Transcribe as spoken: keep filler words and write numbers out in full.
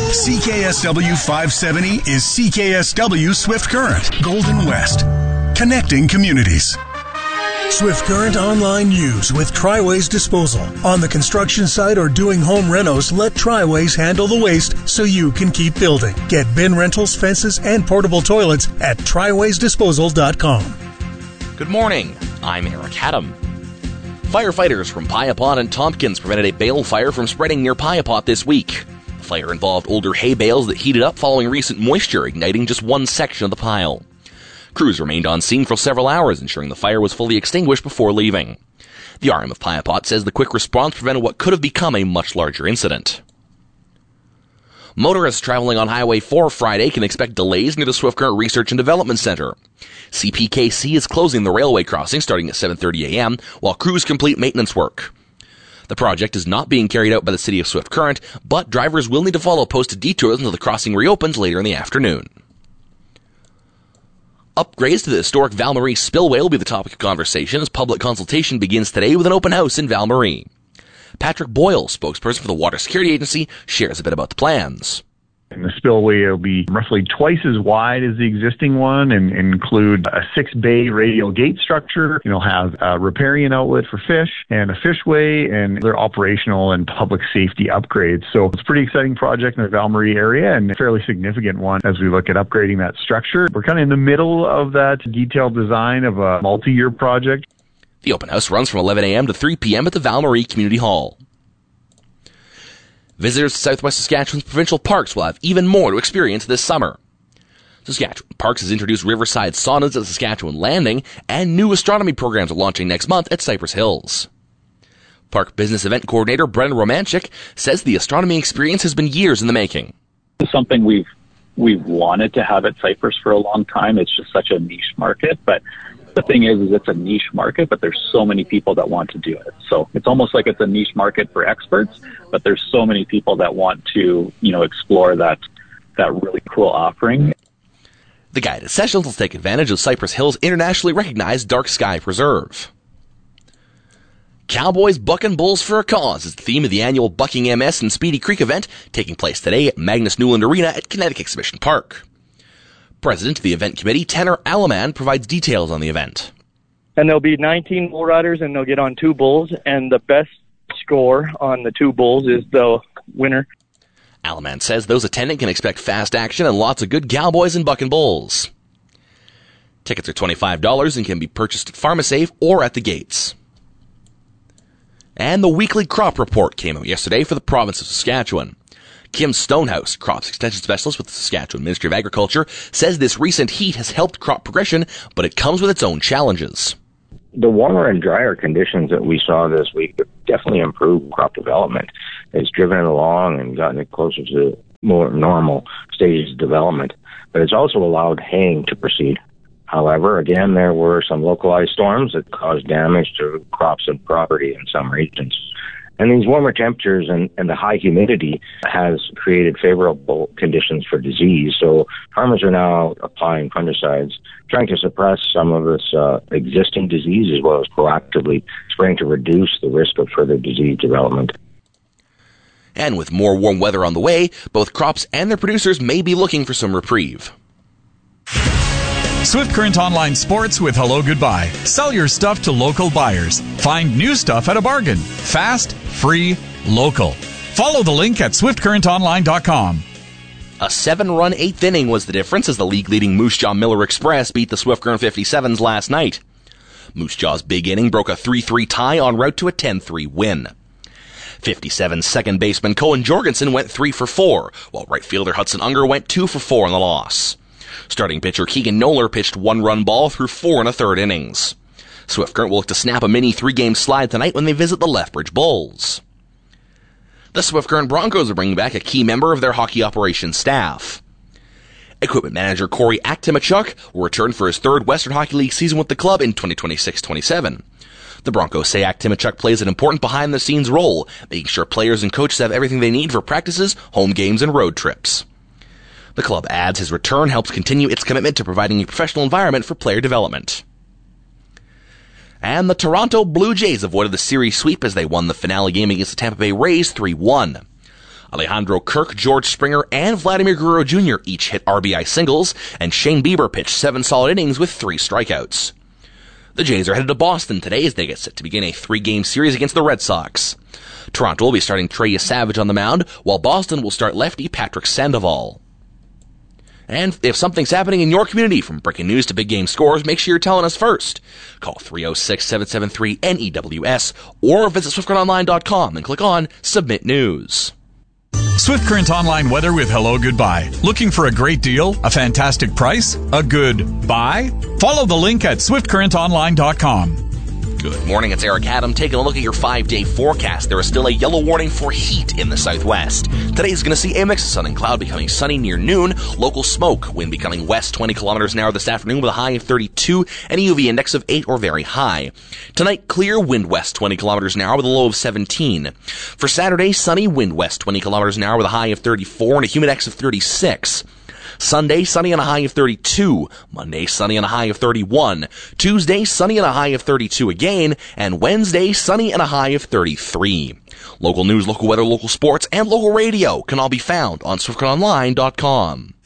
C K S W five seventy is C K S W Swift Current, Golden West. Connecting communities. Swift Current Online News with Triways Disposal. On the construction site or doing home renos, let Triways handle the waste so you can keep building. Get bin rentals, fences, and portable toilets at triways disposal dot com. Good morning. I'm Eric Haddam. Firefighters from Piapot and Tompkins prevented a bale fire from spreading near Piapot this week. The fire involved older hay bales that heated up following recent moisture, igniting just one section of the pile. Crews remained on scene for several hours, ensuring the fire was fully extinguished before leaving. The R M of Piapot says the quick response prevented what could have become a much larger incident. Motorists traveling on Highway four Friday can expect delays near the Swift Current Research and Development Center. C P K C is closing the railway crossing starting at seven thirty a.m. while crews complete maintenance work. The project is not being carried out by the City of Swift Current, but drivers will need to follow posted detours until the crossing reopens later in the afternoon. Upgrades to the historic Val-Marie spillway will be the topic of conversation as public consultation begins today with an open house in Val-Marie. Patrick Boyle, spokesperson for the Water Security Agency, shares a bit about the plans. And the spillway will be roughly twice as wide as the existing one and include a six-bay radial gate structure. It'll have a riparian outlet for fish and a fishway and other operational and public safety upgrades. So it's a pretty exciting project in the Val-Marie area and a fairly significant one as we look at upgrading that structure. We're kind of in the middle of that detailed design of a multi-year project. The open house runs from eleven a.m. to three p.m. at the Val-Marie Community Hall. Visitors to Southwest Saskatchewan's provincial parks will have even more to experience this summer. Saskatchewan Parks has introduced riverside saunas at Saskatchewan Landing, and new astronomy programs are launching next month at Cypress Hills. Park Business Event Coordinator Brendan Romanchik says the astronomy experience has been years in the making. It's something we've we've wanted to have at Cypress for a long time. It's just such a niche market, but the thing is, is it's a niche market, but there's so many people that want to do it. So it's almost like it's a niche market for experts, but there's so many people that want to, you know, explore that that really cool offering. The guided sessions will take advantage of Cypress Hill's internationally recognized Dark Sky Preserve. Cowboys bucking bulls for a cause is the theme of the annual Bucking M S and Speedy Creek event taking place today at Magnus Newland Arena at Kinetic Exhibition Park. President of the event committee, Tanner Alaman, provides details on the event. And there'll be nineteen bull riders, and they'll get on two bulls, and the best score on the two bulls is the winner. Alaman says those attending can expect fast action and lots of good cowboys and bucking bulls. Tickets are twenty-five dollars and can be purchased at PharmaSafe or at the gates. And the weekly crop report came out yesterday for the province of Saskatchewan. Kim Stonehouse, crops extension specialist with the Saskatchewan Ministry of Agriculture, says this recent heat has helped crop progression, but it comes with its own challenges. The warmer and drier conditions that we saw this week definitely improved crop development. It's driven it along and gotten it closer to more normal stages of development, but it's also allowed haying to proceed. However, again, there were some localized storms that caused damage to crops and property in some regions. And these warmer temperatures and, and the high humidity has created favorable conditions for disease. So farmers are now applying fungicides, trying to suppress some of this uh, existing disease as well as proactively spraying to reduce the risk of further disease development. And with more warm weather on the way, both crops and their producers may be looking for some reprieve. Swift Current Online Sports with Hello Goodbye. Sell your stuff to local buyers. Find new stuff at a bargain. Fast, free, local. Follow the link at swift current online dot com. A seven-run eighth inning was the difference as the league-leading Moose Jaw Miller Express beat the Swift Current fifty-sevens last night. Moose Jaw's big inning broke a three three tie en route to a ten three win. fifty-seven's second baseman Cohen Jorgensen went three for four, while right fielder Hudson Unger went two for four in the loss. Starting pitcher Keegan Noller pitched one-run ball through four and a third innings. Swift Current will look to snap a mini three-game slide tonight when they visit the Lethbridge Bulls. The Swift Current Broncos are bringing back a key member of their hockey operations staff. Equipment manager Corey Aktimachuk will return for his third Western Hockey League season with the club in twenty twenty-six twenty-seven. The Broncos say Aktimachuk plays an important behind-the-scenes role, making sure players and coaches have everything they need for practices, home games, and road trips. The club adds his return helps continue its commitment to providing a professional environment for player development. And the Toronto Blue Jays avoided the series sweep as they won the finale game against the Tampa Bay Rays three one. Alejandro Kirk, George Springer, and Vladimir Guerrero Junior each hit R B I singles, and Shane Bieber pitched seven solid innings with three strikeouts. The Jays are headed to Boston today as they get set to begin a three-game series against the Red Sox. Toronto will be starting Trey Savage on the mound, while Boston will start lefty Patrick Sandoval. And if something's happening in your community, from breaking news to big game scores, make sure you're telling us first. Call three oh six, seven seven three, N E W S or visit swift current online dot com and click on Submit News. Swift Current Online weather with Hello Goodbye. Looking for a great deal? A fantastic price? A good buy? Follow the link at swift current online dot com. Good morning, it's Eric Adam taking a look at your five-day forecast. There is still a yellow warning for heat in the southwest. Today is going to see a mix of sun and cloud becoming sunny near noon, local smoke, wind becoming west twenty kilometers an hour this afternoon with a high of thirty-two and a U V index of eight or very high. Tonight, clear, wind west twenty kilometers an hour with a low of seventeen. For Saturday, sunny, wind west twenty kilometers an hour with a high of thirty-four and a humid index of thirty-six. Sunday, sunny and a high of thirty-two. Monday, sunny and a high of thirty-one. Tuesday, sunny and a high of thirty-two again. And Wednesday, sunny and a high of thirty-three. Local news, local weather, local sports, and local radio can all be found on swift current online dot com.